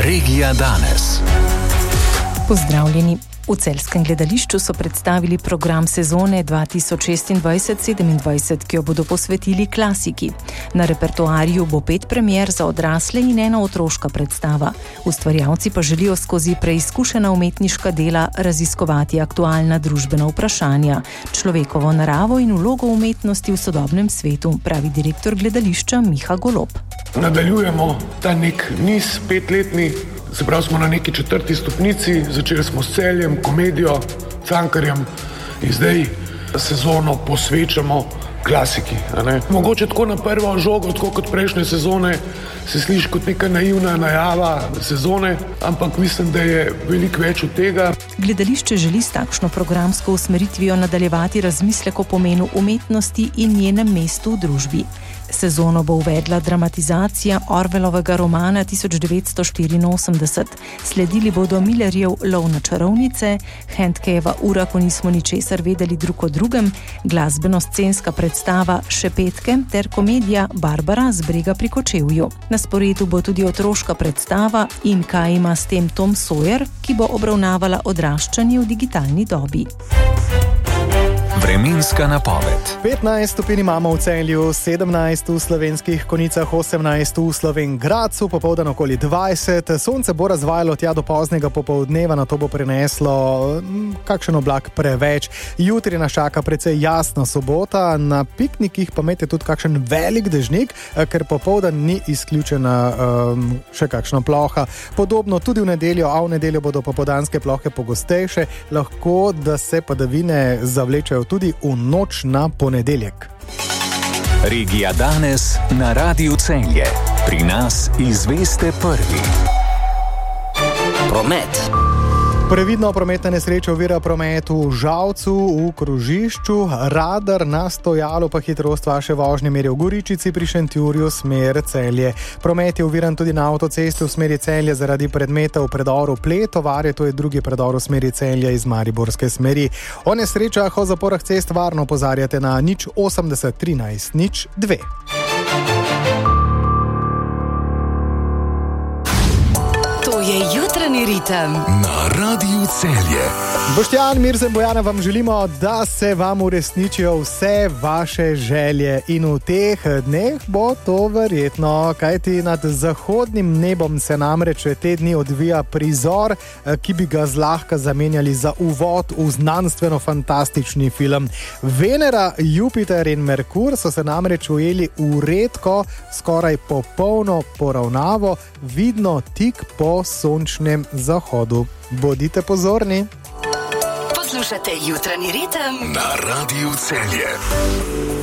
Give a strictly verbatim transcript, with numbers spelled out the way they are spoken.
Regija danes. Pozdravljeni. V celjskem gledališču so predstavili program sezone dva tisoč šestindvajset sedemindvajset, ki jo bodo posvetili klasiki. Na repertoarju bo pet premier za odrasle in ena otroška predstava. Ustvarjalci pa želijo skozi preizkušena umetniška dela raziskovati aktualna družbena vprašanja, človekovo naravo in vlogo umetnosti v sodobnem svetu, pravi direktor gledališča Miha Golob. Nadaljujemo ta nek niz petletni. Se pravi, smo na neki četrti stopnici, začeli smo s Celjem, komedijo, Cankarjem in zdaj sezono posvečamo klasiki. A ne? Mogoče tako na prvo žogo, tako kot prejšnje sezone, se sliši kot neka naivna najava sezone, ampak mislim, da je veliko več od tega. Gledališče želi s takšno programsko usmeritvijo nadaljevati razmislek o pomenu umetnosti in njenem mestu v družbi. Sezono bo uvedla dramatizacija Orwellovega romana tisoč devetsto štiriinosemdeset. Sledili bodo Millerjev Lov na čarovnice, Handkejeva Ura, ko nismo ničesar vedeli drug o drugem, glasbeno-scenska predstava Šepetke ter komedija Barbara z brega pri Kočevju. Na sporedu bo tudi otroška predstava In kaj ima s tem Tom Sawyer, ki bo obravnavala odraščanje v digitalni dobi. Vremenska napoved. petnajst stopinj imamo v Celju, sedemnajst v Slovenskih Konjicah, osemnajst v Slovenj Gradcu, popoldan okoli dvajset. Sonce bo razvajalo tja do poznega popoldneva, na to bo prineslo kakšen oblak preveč. Jutri nas čaka precej jasna sobota, na piknikih pa imejte tudi kakšen velik dežnik, ker popoldan ni izključena um, še kakšna ploha. Podobno tudi v nedeljo, a v nedeljo bodo popoldanske plohe pogostejše, lahko da se padavine zavlečejo tudi v noč na ponedeljek. Regija danes na Radiu Celje. Pri nas izveste prvi. Promet. Previdno prometna nesreča ovira promet v Žalcu, v krožišču, radar na stojalu pa hitrost vaše vožnje meri v Goričici pri Šentjurju smer Celje. Promet je oviran tudi na avtocesti v smeri Celje zaradi predmeta v predoru Pletovarje, to je drugi predor v smeri Celja iz mariborske smeri. O nesrečah o zaporah cest varno opozarjate na nič osemdeset trinajst nič dve. Je jutranji ritem na Radiu Celje. Boštjan, Mirza in Bojana vam želimo, da se vam uresničijo vse vaše želje in v teh dneh bo to verjetno, kajti nad zahodnim nebom se namreč te dni odvija prizor, ki bi ga zlahka zamenjali za uvod v znanstveno-fantastični film. Venera, Jupiter in Merkur so se namreč ujeli v redko, skoraj popolno poravnavo, vidno tik po sončnem zahodu. Bodite pozorni. Poslušate jutranji ritem na Radiu Celje.